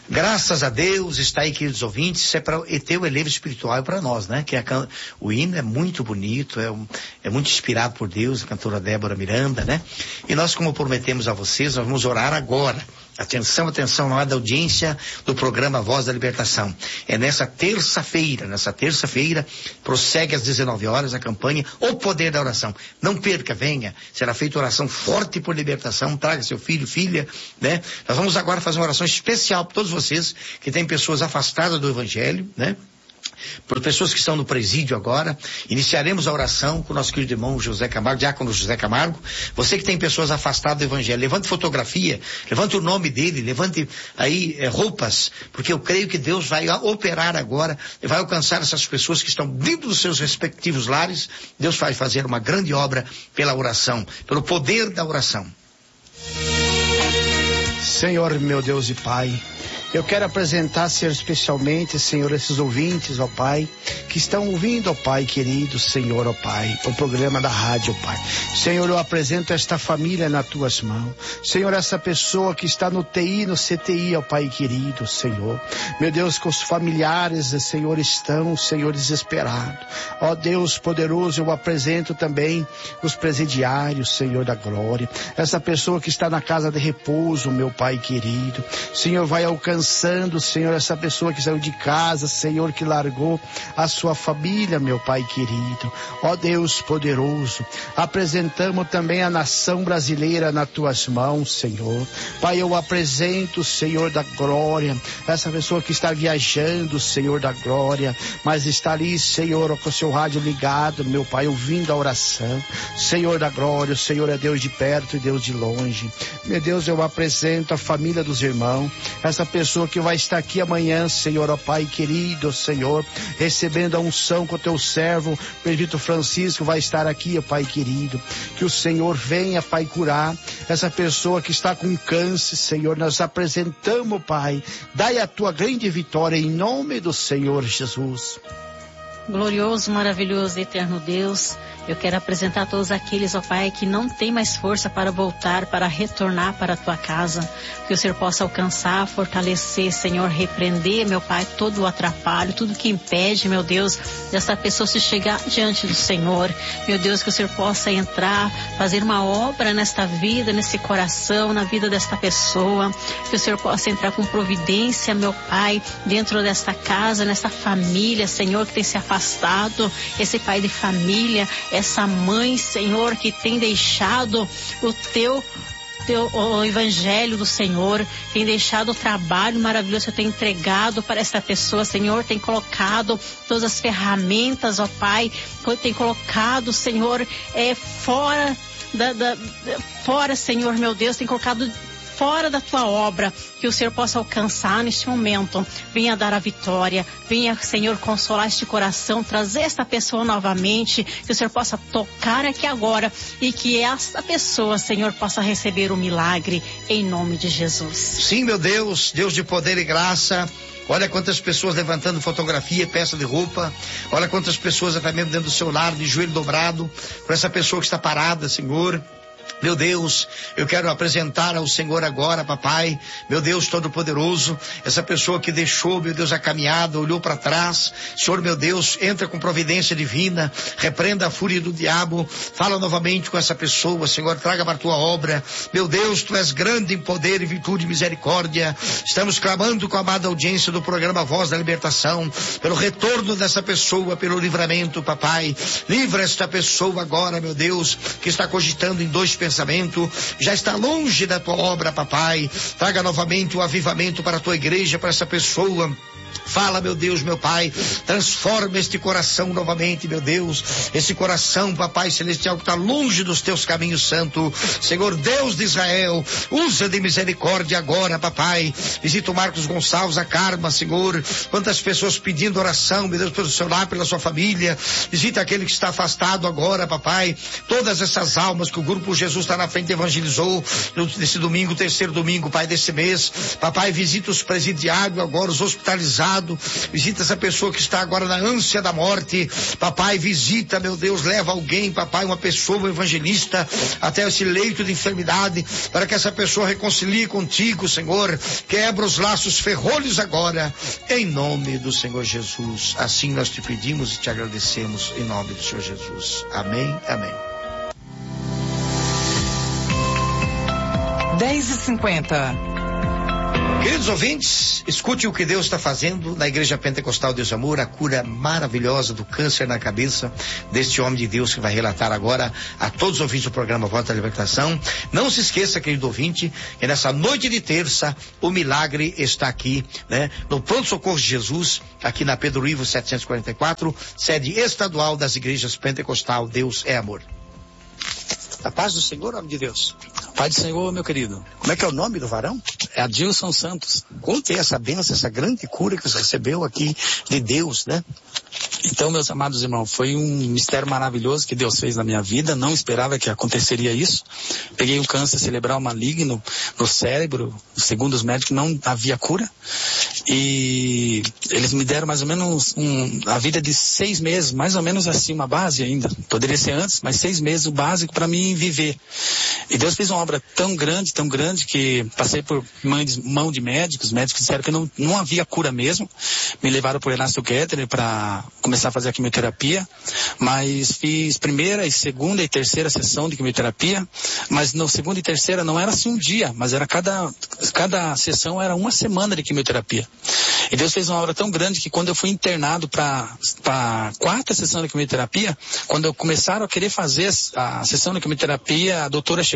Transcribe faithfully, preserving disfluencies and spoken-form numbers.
Graças a Deus, está aí, queridos ouvintes, isso é para ter o elevo espiritual para nós, né? Que a, o hino é muito bonito, é, um, é muito inspirado por Deus, a cantora Débora Miranda, né? E nós, como prometemos a vocês, nós vamos orar agora. Atenção, atenção, na hora da audiência do programa Voz da Libertação. É nessa terça-feira, nessa terça-feira, prossegue às dezenove horas a campanha O Poder da Oração. Não perca, venha. Será feita oração forte por libertação. Traga seu filho, filha, né? Nós vamos agora fazer uma oração especial para todos vocês que têm pessoas afastadas do Evangelho, né? Por pessoas que estão no presídio agora. Iniciaremos a oração com o nosso querido irmão José Camargo, diácono José Camargo. Você que tem pessoas afastadas do Evangelho, levante fotografia, levante o nome dele, levante aí é, roupas, porque eu creio que Deus vai operar agora e vai alcançar essas pessoas que estão dentro dos seus respectivos lares. Deus vai fazer uma grande obra pela oração, pelo poder da oração. Senhor, meu Deus e Pai, eu quero apresentar, Senhor, especialmente, Senhor, esses ouvintes, ó Pai, que estão ouvindo, ó Pai querido, Senhor, ó Pai, o programa da rádio, ó Pai. Senhor, eu apresento esta família nas tuas mãos. Senhor, essa pessoa que está no T I, no C T I, ó Pai querido, Senhor. Meu Deus, que os familiares, Senhor, estão, Senhor, desesperados. Ó Deus poderoso, eu apresento também os presidiários, Senhor da glória. Essa pessoa que está na casa de repouso, meu Pai querido. Senhor, vai alcançando, Senhor, essa pessoa que saiu de casa, Senhor, que largou a sua família, meu Pai querido. Ó Deus poderoso, apresentamos também a nação brasileira nas tuas mãos, Senhor. Pai, eu apresento, Senhor da glória, essa pessoa que está viajando, Senhor da glória, mas está ali, Senhor, com o seu rádio ligado, meu Pai, ouvindo a oração. Senhor da glória, o Senhor é Deus de perto e Deus de longe. Meu Deus, eu apresento a família dos irmãos, essa pessoa que vai estar aqui amanhã, Senhor, ó Pai querido, Senhor, recebendo a unção com o teu servo, Presbítero Francisco, vai estar aqui, ó Pai querido. Que o Senhor venha, Pai, curar essa pessoa que está com câncer, Senhor. Nós apresentamos, Pai, dai a tua grande vitória em nome do Senhor Jesus. Glorioso, maravilhoso, eterno Deus, eu quero apresentar a todos aqueles, ó Pai, que não tem mais força para voltar, para retornar para a tua casa, que o Senhor possa alcançar, fortalecer, Senhor, repreender, meu Pai, todo o atrapalho, tudo que impede, meu Deus, dessa pessoa se chegar diante do Senhor. Meu Deus, que o Senhor possa entrar, fazer uma obra nesta vida, nesse coração, na vida desta pessoa, que o Senhor possa entrar com providência, meu Pai, dentro desta casa, nessa família, Senhor, que tem se afastado, esse pai de família, essa mãe, Senhor, que tem deixado o teu, teu o evangelho do Senhor, tem deixado o trabalho maravilhoso que tem entregado para essa pessoa, Senhor, tem colocado todas as ferramentas, ó Pai, tem colocado, Senhor, é, fora da, da, fora, Senhor, meu Deus, tem colocado fora da tua obra, que o Senhor possa alcançar neste momento. Venha dar a vitória, venha, Senhor, consolar este coração, trazer esta pessoa novamente, que o Senhor possa tocar aqui agora e que esta pessoa, Senhor, possa receber o milagre em nome de Jesus. Sim, meu Deus, Deus de poder e graça. Olha quantas pessoas levantando fotografia, peça de roupa. Olha quantas pessoas até mesmo dentro do seu lar, de joelho dobrado, por essa pessoa que está parada, Senhor. Meu Deus, eu quero apresentar ao Senhor agora, papai, meu Deus Todo-Poderoso, essa pessoa que deixou, meu Deus, a caminhada, olhou para trás. Senhor, meu Deus, entra com providência divina, repreenda a fúria do diabo, fala novamente com essa pessoa, Senhor, traga para a tua obra. Meu Deus, tu és grande em poder e virtude e misericórdia. Estamos clamando com a amada audiência do programa Voz da Libertação, pelo retorno dessa pessoa, pelo livramento, papai. Livra esta pessoa agora, meu Deus, que está cogitando em dois pensamento, já está longe da tua obra, papai. Traga novamente o avivamento para a tua igreja, para essa pessoa. Fala, meu Deus, meu Pai, transforma este coração novamente, meu Deus, esse coração, papai celestial, que está longe dos teus caminhos santos. Senhor Deus de Israel, usa de misericórdia agora, papai. Visita o Marcos Gonçalves, a Carma, Senhor, quantas pessoas pedindo oração, meu Deus, pelo seu lar, pela sua família. Visita aquele que está afastado agora, papai, todas essas almas que o Grupo Jesus está na frente evangelizou nesse domingo, terceiro domingo, pai, desse mês. Papai, visita os presidiários agora, os hospitalizados, enterrado. Visita essa pessoa que está agora na ânsia da morte. Papai, visita, meu Deus, leva alguém, papai, uma pessoa, um evangelista, até esse leito de enfermidade, para que essa pessoa reconcilie contigo, Senhor. Quebra os laços ferrolhos agora, em nome do Senhor Jesus. Assim nós te pedimos e te agradecemos, em nome do Senhor Jesus. Amém, amém. dez e cinquenta. Queridos ouvintes, escute o que Deus está fazendo na Igreja Pentecostal Deus Amor, a cura maravilhosa do câncer na cabeça deste homem de Deus que vai relatar agora a todos os ouvintes do programa Voz da Libertação. Não se esqueça, querido ouvinte, que nessa noite de terça o milagre está aqui, né? No Pronto Socorro de Jesus, aqui na Pedro Ivo setecentos e quarenta e quatro, sede estadual das Igrejas Pentecostal Deus é Amor. A paz do Senhor, homem de Deus. Pai do Senhor, meu querido. Como é que é o nome do varão? É Adilson Santos. Conte essa bênção, essa grande cura que você recebeu aqui de Deus, né? Então, meus amados irmãos, foi um mistério maravilhoso que Deus fez na minha vida. Não esperava que aconteceria isso. Peguei um câncer cerebral maligno no cérebro. Segundo os médicos, não havia cura. E eles me deram mais ou menos um, a vida de seis meses, mais ou menos assim, uma base ainda. Poderia ser antes, mas seis meses o básico para mim viver. E Deus fez uma obra tão grande, tão grande, que passei por mão de, mão de médicos. Os médicos disseram que não, não havia cura mesmo. Me levaram para o Ernesto Kettler para começar a fazer a quimioterapia. Mas fiz primeira e segunda e terceira sessão de quimioterapia. Mas no segunda e terceira não era assim um dia, mas era cada, cada sessão era uma semana de quimioterapia. E Deus fez uma obra tão grande que quando eu fui internado para a quarta sessão de quimioterapia, quando eu começaram a querer fazer a sessão de quimioterapia, a doutora chegou